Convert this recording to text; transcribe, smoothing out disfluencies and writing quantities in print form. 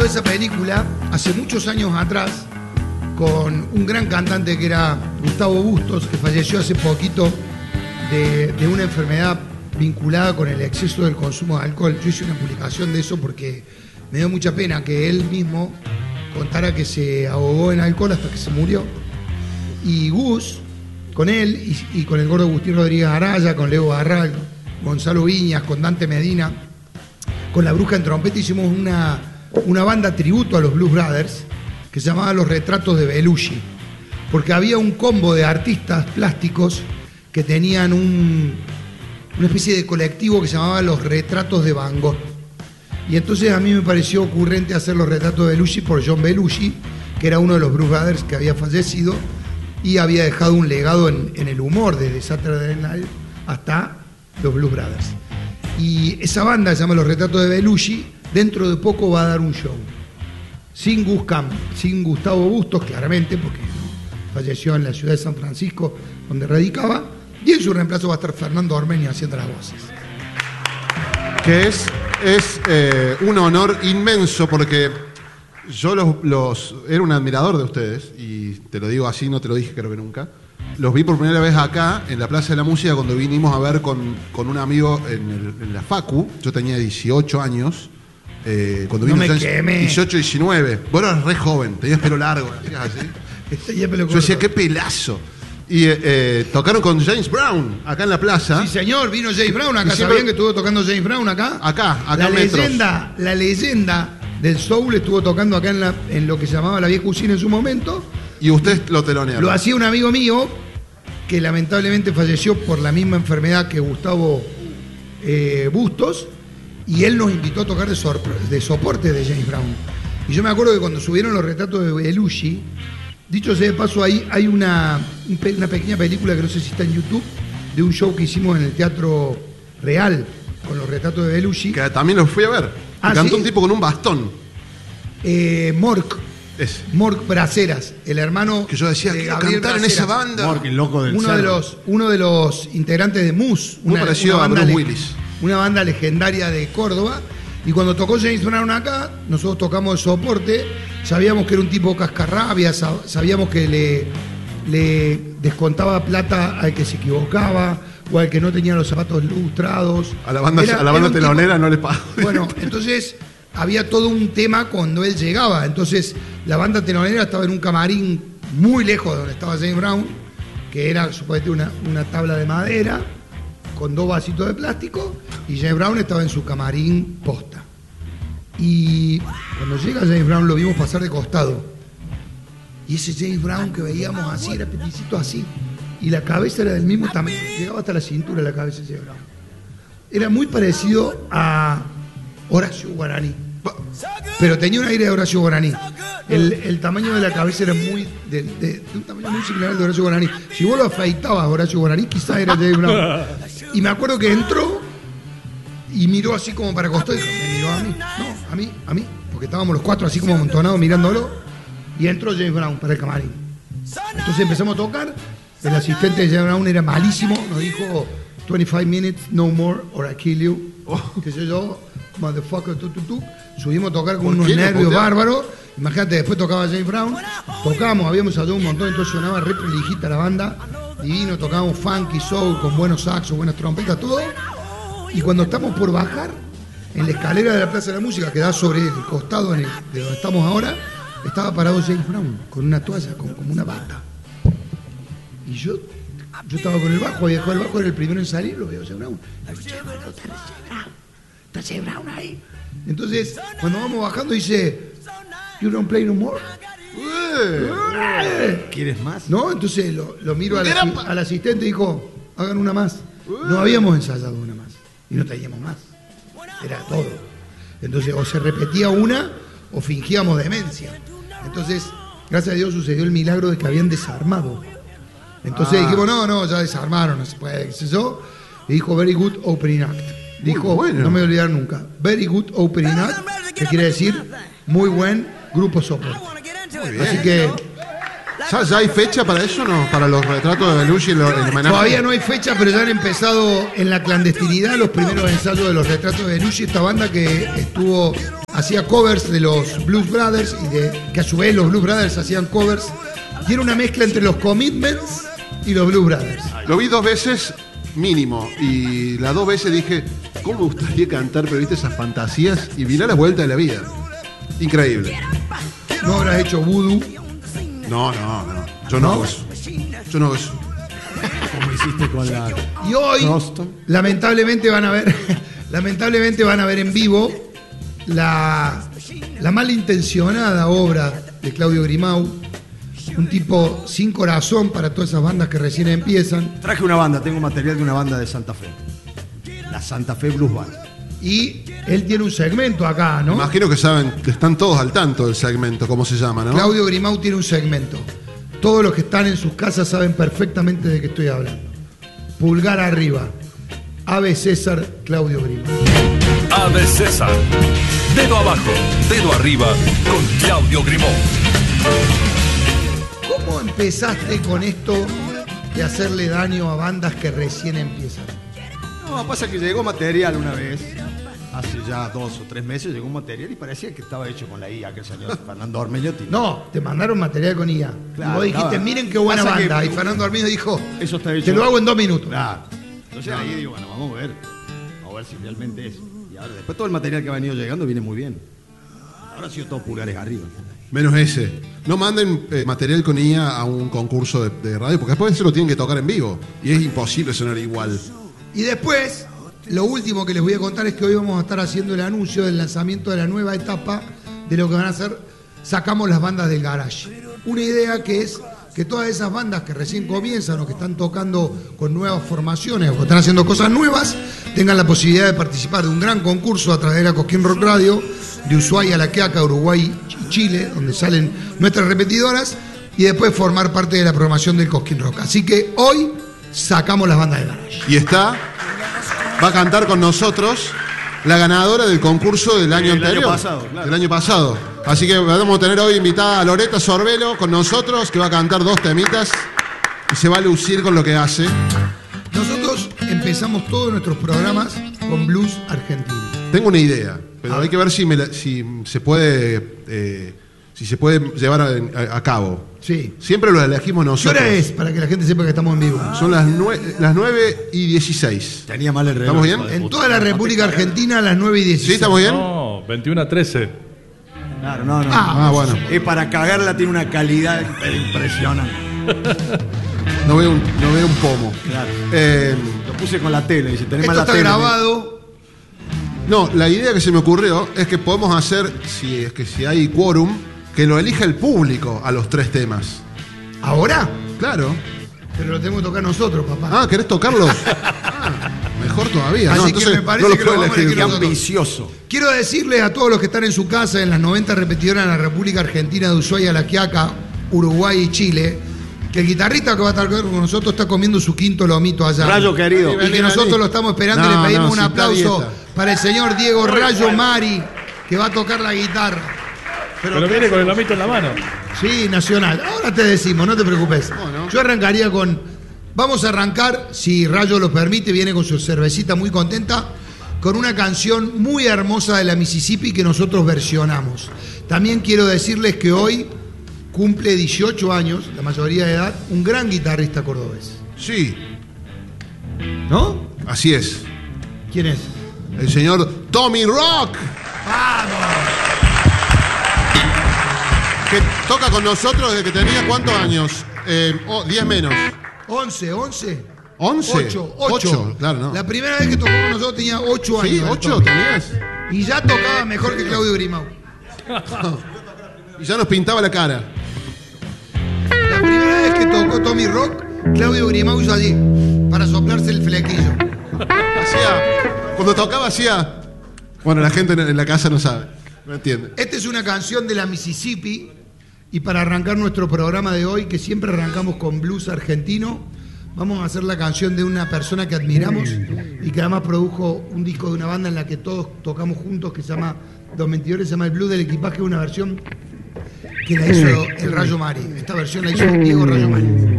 de esa película hace muchos años atrás con un gran cantante que era Gustavo Bustos, que falleció hace poquito de una enfermedad vinculada con el exceso del consumo de alcohol. Yo hice una publicación de eso porque me dio mucha pena que él mismo contara que se ahogó en alcohol hasta que se murió. Y Gus, con él y con el gordo Agustín Rodríguez Araya, con Leo Barral, Gonzalo Viñas, con Dante Medina, con La Bruja en Trompeta, hicimos una banda tributo a los Blues Brothers que se llamaba Los Retratos de Belushi, porque había un combo de artistas plásticos que tenían una especie de colectivo que se llamaba Los Retratos de Van Gogh. Y entonces a mí me pareció ocurrente hacer Los Retratos de Belushi por John Belushi, que era uno de los Blues Brothers que había fallecido y había dejado un legado en el humor desde Saturday Night Live hasta los Blues Brothers. Y esa banda se llama Los Retratos de Belushi, dentro de poco va a dar un show. Sin Gustavo Bustos, claramente, porque falleció en la ciudad de San Francisco, donde radicaba, y en su reemplazo va a estar Fernando Ormeño haciendo las voces. Que es un honor inmenso, porque yo era un admirador de ustedes, y te lo digo así, no te lo dije creo que nunca. Los vi por primera vez acá, en la Plaza de la Música, cuando vinimos a ver con un amigo en la Facu. Yo tenía 18 años. Cuando No vino me quemé. 18, 19. Vos eras re joven, tenías pelo largo. Así. Yo decía, qué pelazo. Y tocaron con James Brown, acá en la plaza. Sí, señor, vino James Brown acá. Siempre... ¿Sabían que estuvo tocando James Brown acá? Acá la leyenda, la leyenda del soul estuvo tocando acá en lo que se llamaba la vieja usina en su momento. Y usted lo telonearon. Lo hacía un amigo mío que lamentablemente falleció por la misma enfermedad que Gustavo Bustos, y él nos invitó a tocar de soporte de James Brown. Y yo me acuerdo que cuando subieron Los Retratos de Belushi, dicho sea de paso, ahí hay una pequeña película que no sé si está en YouTube, de un show que hicimos en el Teatro Real con Los Retratos de Belushi. Que también lo fui a ver. Cantó ¿sí? un tipo con un bastón. Mork Braceras, el hermano que yo decía, quiero cantar Braceras en esa banda. Mork, el loco del uno de los integrantes de Muse, muy parecido a Bruce Willis, una banda legendaria de Córdoba. Y cuando tocó James Brown acá, nosotros tocamos de soporte. Sabíamos que era un tipo cascarrabia, sabíamos que le descontaba plata al que se equivocaba o al que no tenía los zapatos lustrados. A la banda telonera no le pagó. Bueno, entonces había todo un tema cuando él llegaba. Entonces la banda telonera estaba en un camarín muy lejos de donde estaba James Brown, que era supuestamente una tabla de madera con 2 vasitos de plástico, y James Brown estaba en su camarín posta. Y cuando llega James Brown lo vimos pasar de costado. Y ese James Brown que veíamos así, era peticito así, y la cabeza era del mismo tamaño, llegaba hasta la cintura la cabeza de James Brown. Era muy parecido a Horacio Guaraní, pero tenía un aire de Horacio Guaraní. El tamaño de la cabeza era de un tamaño muy similar al de Horacio Guaraní. Si vos lo afeitabas a Horacio Guaraní, quizás era James Brown. Y me acuerdo que entró y miró así como para costado y dijo, me miró a mí. No, a mí, porque estábamos los 4 así como amontonados mirándolo, y entró James Brown para el camarín. Entonces empezamos a tocar. El asistente de James Brown era malísimo, nos dijo 25 minutes, no more, or I kill you. Qué sé yo, motherfucker, Subimos a tocar con unos nervios bárbaros. Imagínate, después tocaba James Brown, tocábamos, habíamos ensayado un montón, entonces sonaba re prolijita la banda, divino, tocábamos funky, soul, con buenos saxos, buenas trompetas, todo. Y cuando estamos por bajar, en la escalera de la Plaza de la Música, que da sobre el costado de donde estamos ahora, estaba parado James Brown, con una toalla, como una bata. Y yo estaba con el bajo, había dejado el bajo, era el primero en salir, lo veo James Brown. Está James Brown ahí. Entonces, cuando vamos bajando, dice, "You don't play no more". ¿Quieres más? No, entonces lo miro al asistente y dijo, hagan una más. No habíamos ensayado una más y no teníamos más. Era todo. Entonces, o se repetía una o fingíamos demencia. Entonces, gracias a Dios sucedió el milagro de que habían desarmado. Entonces dijimos, no, ya desarmaron, no se puede, qué sé yo. Y dijo, very good opening act. Dijo, bueno, no me voy a olvidar nunca, very good opening act, que quiere decir muy buen grupo soporte. Así que ¿Ya hay fecha para eso, no? Para los retratos de Belushi y el homenaje. Todavía no hay fecha, pero ya han empezado en la clandestinidad los primeros ensayos de los retratos de Belushi, esta banda que hacía covers de los Blues Brothers que a su vez los Blues Brothers hacían covers. Y era una mezcla entre los Commitments y los Blues Brothers. Lo vi 2 veces mínimo y las 2 veces dije, ¿cómo me gustaría cantar, pero viste esas fantasías? Y vine a la vuelta de la vida. Increíble. ¿No habrás hecho voodoo? No. Yo no hago eso. Como hiciste con la... Y hoy, Roston. lamentablemente van a ver en vivo la malintencionada obra de Claudio Grimau, un tipo sin corazón para todas esas bandas que recién empiezan. Traje una banda, tengo material de una banda de Santa Fe. La Santa Fe Blues Band. Y él tiene un segmento acá, ¿no? Imagino que están todos al tanto del segmento, ¿cómo se llama, no? Claudio Grimau tiene un segmento. Todos los que están en sus casas saben perfectamente de qué estoy hablando. Pulgar arriba. Ave César, Claudio Grimau. Ave César. Dedo abajo, dedo arriba con Claudio Grimau. ¿Cómo empezaste con esto de hacerle daño a bandas que recién empiezan? No, pasa que llegó material una vez, hace ya 2 o 3 meses llegó un material y parecía que estaba hecho con la IA, que el señor Fernando Ormeño tiene. No, te mandaron material con IA. Claro, y vos dijiste, claro. miren qué buena Pasa banda. que- Y Fernando Armido dijo, Eso está hecho. te lo hago en 2 minutos. Claro. Entonces ahí digo, bueno, vamos a ver si realmente es. Y ahora después todo el material que ha venido llegando viene muy bien. Ahora ha sido todo pulgares arriba. Menos ese. No manden material con IA a un concurso de radio, porque después se lo tienen que tocar en vivo. Y es imposible sonar igual. Y después, lo último que les voy a contar es que hoy vamos a estar haciendo el anuncio del lanzamiento de la nueva etapa de lo que van a hacer Sacamos las bandas del garage. Una idea que es que todas esas bandas que recién comienzan o que están tocando con nuevas formaciones o que están haciendo cosas nuevas, tengan la posibilidad de participar de un gran concurso a través de la Cosquín Rock Radio, de Ushuaia a La Quiaca, Uruguay y Chile, donde salen nuestras repetidoras, y después formar parte de la programación del Cosquín Rock. Así que hoy sacamos las bandas del garage. Y va a cantar con nosotros la ganadora del concurso del año anterior. Año pasado, claro. Del año pasado. Así que vamos a tener hoy invitada a Loreta Sorbelo con nosotros, que va a cantar 2 temitas y se va a lucir con lo que hace. Nosotros empezamos todos nuestros programas con blues argentino. Tengo una idea, pero hay que ver si se puede llevar a cabo. Sí. Siempre lo elegimos ¿Qué nosotros. hora es? Para que la gente sepa que estamos en vivo. Son las 9:16. Tenía mal el reloj. ¿Estamos bien? En toda la República Argentina a las 9:16. ¿Sí, estamos bien? No, 21:13. Claro, no. Ah, bueno. Es para cagarla, tiene una calidad impresionante. No veo un pomo. Claro. Eh, Lo puse con la tele, dice, tenés Esto mala está tele. grabado. no, la idea que se me ocurrió es que podemos hacer, si hay quórum, que lo elija el público a los 3 temas. ¿Ahora? Claro. Pero lo tenemos que tocar nosotros, papá. Ah, ¿querés tocarlos? Mejor todavía. Así no, que entonces me parece no los que lo puedo vamos a elegir. elegir Qué nosotros. ambicioso. Quiero decirles a todos los que están en su casa en las 90 repetidoras en la República Argentina de Ushuaia, La Quiaca, Uruguay y Chile, que el guitarrista que va a estar con nosotros está comiendo su 5º lomito allá. Rayo querido. Y Vení, que nosotros vení. lo estamos esperando y No, le pedimos no, un si aplauso está dieta. para el señor Diego Rayo Mari, que va a tocar la guitarra. Pero viene con el lomito en la mano. Sí, nacional. Ahora te decimos, no te preocupes. Bueno. Yo arrancaría con... Vamos a arrancar, si Rayo lo permite, viene con su cervecita muy contenta, con una canción muy hermosa de la Mississippi que nosotros versionamos. También quiero decirles que hoy cumple 18 años, la mayoría de edad, un gran guitarrista cordobés. Sí, ¿No? así es. ¿Quién es? El señor Tommy Rock, ¡Vamos! que toca con nosotros desde que tenía ¿cuántos años? 10 menos. 11. ¿11? 8. Ocho, claro, no. La primera vez que tocó con nosotros tenía 8 años. Sí, el 8 Tommy. tenías. Y ya tocaba mejor que Claudio Grimau. Y ya nos pintaba la cara. La primera vez que tocó Tommy Rock, Claudio Grimau hizo allí, para soplarse el flequillo. Cuando tocaba hacía... Bueno, la gente en la casa no sabe, no entiende. Esta es una canción de la Mississippi, y para arrancar nuestro programa de hoy, que siempre arrancamos con blues argentino, vamos a hacer la canción de una persona que admiramos y que además produjo un disco de una banda en la que todos tocamos juntos, que se llama Los Mentidores, se llama El Blues del Equipaje, una versión que la hizo el Rayo Mari. Esta versión la hizo Diego Rayo Mari.